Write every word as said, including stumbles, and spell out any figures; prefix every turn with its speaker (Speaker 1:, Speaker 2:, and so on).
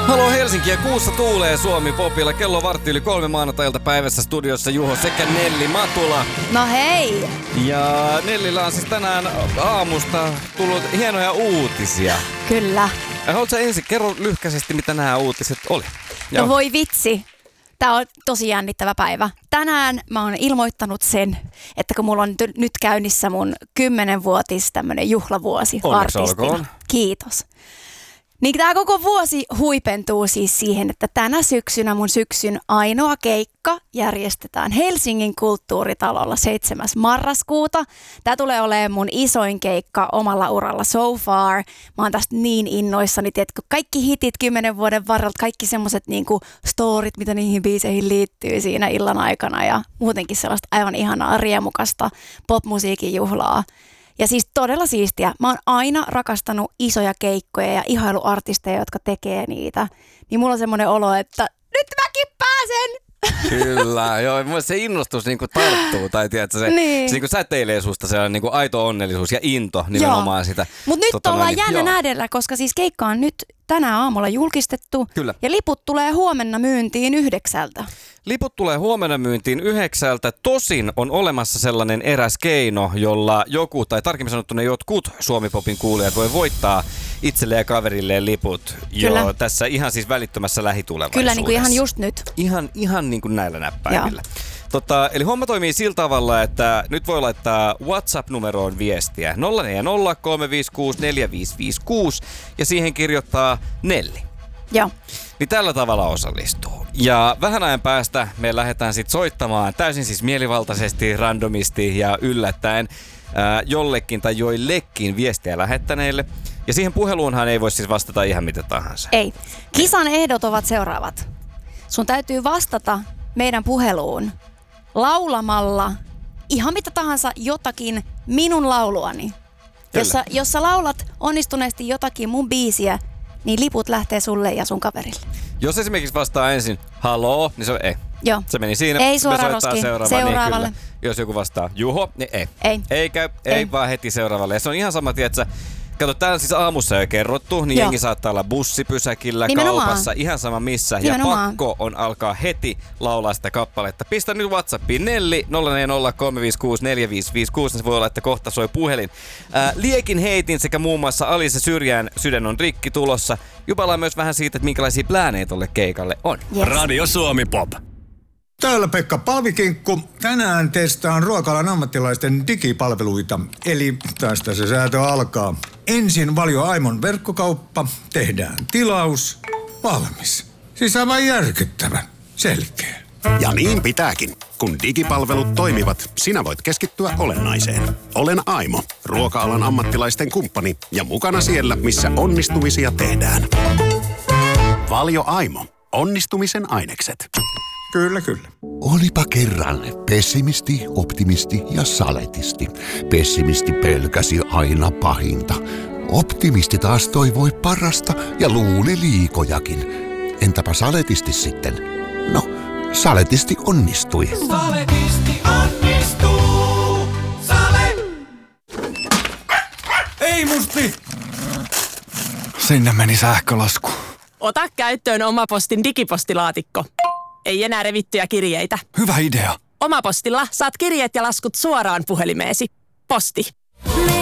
Speaker 1: Haloo Helsinki ja kuussa tuulee Suomi Popilla. Kello on vartti yli kolme maanantailta päivässä studiossa Juho sekä Nelli Matula.
Speaker 2: No hei!
Speaker 1: Ja Nellillä on siis tänään aamusta tullut hienoja uutisia.
Speaker 2: Kyllä.
Speaker 1: Haluatko sä ensin kerro lyhkäisesti, mitä nämä uutiset oli?
Speaker 2: No voi vitsi. Tää on tosi jännittävä päivä. Tänään mä oon ilmoittanut sen, että kun mulla on nyt käynnissä mun kymmenvuotis tämmönen juhlavuosi
Speaker 1: Onneksi
Speaker 2: artistina.
Speaker 1: olkoon.
Speaker 2: Kiitos. Niin tää koko vuosi huipentuu siis siihen, että tänä syksynä mun syksyn ainoa keikka järjestetään Helsingin kulttuuritalolla seitsemäs marraskuuta. Tää tulee olemaan mun isoin keikka omalla uralla so far. Mä oon tästä niin innoissani, tiedätkö, kaikki hitit kymmenen vuoden varrelta, kaikki semmoset niinku storit, mitä niihin biiseihin liittyy siinä illan aikana ja muutenkin sellaista aivan ihanaa riemukasta popmusiikin juhlaa. Ja siis todella siistiä. Mä oon aina rakastanut isoja keikkoja ja ihailuartisteja, jotka tekee niitä. Niin mulla on semmoinen olo, että nyt mäkin pääsen!
Speaker 1: Kyllä, joo. Mun se innostus niinku tarttuu. Tai tiedätkö, se,
Speaker 2: niin.
Speaker 1: se niinku säteilee susta sellainen niinku aito onnellisuus ja into nimenomaan joo. sitä.
Speaker 2: Mutta nyt
Speaker 1: tota,
Speaker 2: ollaan
Speaker 1: niin,
Speaker 2: jännä
Speaker 1: joo.
Speaker 2: nähdellä, koska siis keikka on nyt tänään aamulla julkistettu.
Speaker 1: Kyllä.
Speaker 2: Ja liput tulee huomenna myyntiin yhdeksältä.
Speaker 1: Liput tulee huomenna myyntiin yhdeksältä. Tosin on olemassa sellainen eräs keino, jolla joku, tai tarkemmin sanottuna jotkut Suomi-popin kuulijat voi voittaa itselle ja kaverilleen liput.
Speaker 2: Kyllä.
Speaker 1: Jo tässä ihan siis välittömässä lähitulevaisuudessa.
Speaker 2: Kyllä, niin kuin ihan just nyt.
Speaker 1: Ihan, ihan niin kuin näillä näppäimillä. Tota, eli homma toimii sillä tavalla, että nyt voi laittaa WhatsApp-numeroon viestiä nolla neljä nolla kolme viisi kuusi neljä viisi viisi kuusi ja siihen kirjoittaa Nelli.
Speaker 2: Joo.
Speaker 1: Niin tällä tavalla osallistuu. Ja vähän ajan päästä me lähdetään sitten soittamaan täysin siis mielivaltaisesti, randomisti ja yllättäen ää, jollekin tai joillekin viestiä lähettäneille. Ja siihen puheluunhan ei voi siis vastata ihan mitä tahansa.
Speaker 2: Ei. Kisan ehdot ovat seuraavat. Sun täytyy vastata meidän puheluun laulamalla ihan mitä tahansa jotakin minun lauluani. Jos sä, jos sä laulat onnistuneesti jotakin mun biisiä, niin liput lähtee sulle ja sun kaverille.
Speaker 1: Jos esimerkiksi vastaa ensin haloo, niin se on ei.
Speaker 2: Joo.
Speaker 1: Se meni siinä.
Speaker 2: Ei suora roski. Seuraavalle.
Speaker 1: Niin jos joku vastaa juho, niin ei.
Speaker 2: Ei.
Speaker 1: Ei käy, ei, ei vaan heti seuraavalle. Ja se on ihan sama, tietsä. Kato, täällä on siis aamussa jo kerrottu, niin Joo. jengi saattaa olla bussipysäkillä, nimenomaan. Kaupassa, ihan sama missä. Nimenomaan. Ja pakko on alkaa heti laulaa sitä kappaletta. Pistä nyt WhatsAppiin Nelli nolla neljä nolla kolme viisi kuusi neljä viisi viisi kuusi, niin se voi olla, että kohta soi puhelin. Ää, liekin heitin sekä muun muassa Alise Syrjään Sydän on rikki tulossa. Jupaillaan myös vähän siitä, että minkälaisia pläänejä tolle keikalle on.
Speaker 2: Yes.
Speaker 3: Radio Suomi Pop.
Speaker 4: Täällä Pekka Paavikinkku. Tänään testaan ruoka-alan ammattilaisten digipalveluita. Eli tästä se säätö alkaa. Ensin Valio Aimon verkkokauppa. Tehdään tilaus. Valmis. Siis aivan järkyttävä. Selkeä.
Speaker 3: Ja niin pitääkin. Kun digipalvelut toimivat, sinä voit keskittyä olennaiseen. Olen Aimo, ruoka-alan ammattilaisten kumppani ja mukana siellä, missä onnistumisia tehdään. Valio Aimo. Onnistumisen ainekset.
Speaker 4: Kyllä, kyllä.
Speaker 5: Olipa kerran pessimisti, optimisti ja saletisti. Pessimisti pelkäsi aina pahinta. Optimisti taas toivoi parasta ja luuli liikojakin. Entäpä saletisti sitten? No, saletisti onnistui.
Speaker 6: Saletisti onnistuu. Sale!
Speaker 7: Ei musti! Sinne meni sähkölasku.
Speaker 8: Ota käyttöön Omapostin digipostilaatikko. Ei enää revittyjä kirjeitä.
Speaker 7: Hyvä idea.
Speaker 8: Omapostilla saat kirjeet ja laskut suoraan puhelimeesi. Posti.